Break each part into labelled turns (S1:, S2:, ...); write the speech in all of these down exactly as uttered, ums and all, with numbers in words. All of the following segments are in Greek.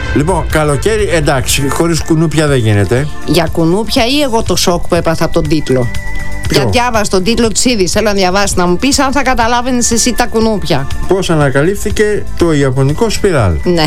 S1: Λοιπόν, καλοκαίρι, εντάξει, χωρίς κουνούπια δεν γίνεται.
S2: Για κουνούπια ή εγώ το σοκ που έπαθα από τον τίτλο? Για διάβασε τον τίτλο της είδης. Θέλω να διαβάσει, να μου πεις αν θα καταλάβαινες εσύ τα κουνούπια.
S1: Πώς ανακαλύφθηκε το ιαπωνικό σπιράλ?
S2: Ναι.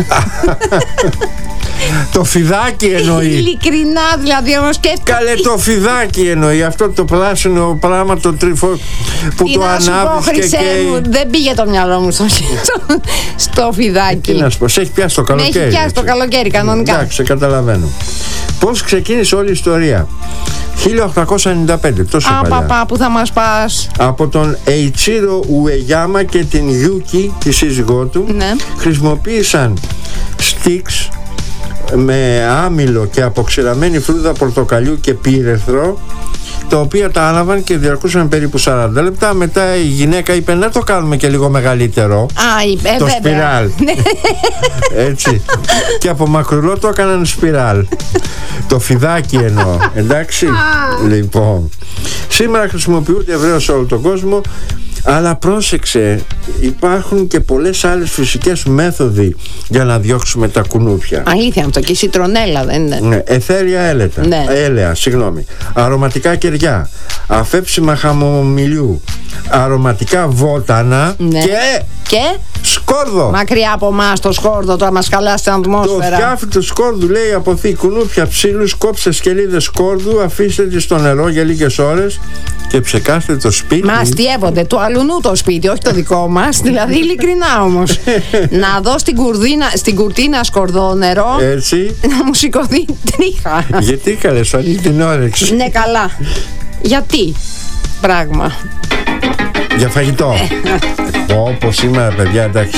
S1: Το φιδάκι εννοεί.
S2: Ειλικρινά δηλαδή, όμως σκέφτεται.
S1: Καλέ, το φιδάκι εννοεί. Αυτό το πράσινο πράγμα, το τρυφό που
S2: Τι
S1: το
S2: να σου πω,
S1: ανάβεις και
S2: Χρυσέ μου,
S1: καίει.
S2: δεν πήγε το μυαλό μου στο, στο φιδάκι.
S1: Τι να σου πω, σε έχει πιάσει το
S2: Με
S1: καλοκαίρι.
S2: έχει πιάσει το
S1: έτσι.
S2: καλοκαίρι κανονικά.
S1: Εντάξει, καταλαβαίνω. Πώς ξεκίνησε όλη η ιστορία? χίλια οκτακόσια ενενήντα πέντε, τόσο
S2: Α,
S1: παλιά.
S2: παπά, που θα μας πας.
S1: Από τον Eiichiro Ueyama και την Yuki, τη σύζυγό του,
S2: Ναι.
S1: χρησιμοποίησαν sticks με άμυλο και αποξηραμένη φρούδα πορτοκαλιού και πύρεθρο, τα οποία τα άναβαν και διαρκούσαν περίπου σαράντα λεπτά. Μετά η γυναίκα είπε να το κάνουμε και λίγο μεγαλύτερο.
S2: Α, είπε,
S1: Το
S2: βέβαια.
S1: σπιράλ. Έτσι. Και από μακρουλό το έκαναν σπιράλ. Το φιδάκι εννοώ. Εντάξει. Λοιπόν, σήμερα χρησιμοποιούνται ευρέως σε όλο τον κόσμο. Αλλά πρόσεξε, υπάρχουν και πολλές άλλες φυσικές μέθοδοι για να διώξουμε τα κουνούπια.
S2: Αλήθεια αυτό, και η σιτρονέλα δεν είναι?
S1: Ναι, εθέρια έλετα,
S2: Ναι.
S1: έλαια, συγγνώμη, αρωματικά κεριά, αφέψιμα χαμομηλιού, αρωματικά βότανα,
S2: Ναι.
S1: και
S2: Και
S1: σκόρδο.
S2: μακριά από εμάς το σκόρδο, το μας χαλάσει την
S1: Το
S2: ατμόσφαιρα.
S1: φτιάφι του σκόρδου, λέει, αποθεί κουνούπια, ψήλους, κόψε σκελίδες σκόρδου, αφήστε τις στο νερό για λίγες ώρες και ψεκάστε το σπίτι.
S2: Μα αστιεύονται του αλουνού το σπίτι, όχι το δικό μας. Δηλαδή, ειλικρινά όμως. Να δω στην, κουρδίνα, στην κουρτίνα σκορδό νερό,
S1: Έτσι.
S2: να μου σηκωθεί τρίχα.
S1: Γιατί καλέ, σου ανοίγει την όρεξη.
S2: Ναι, καλά. Γιατί? Πράγμα.
S1: Για φαγητό. Όπως σήμερα, παιδιά, εντάξει.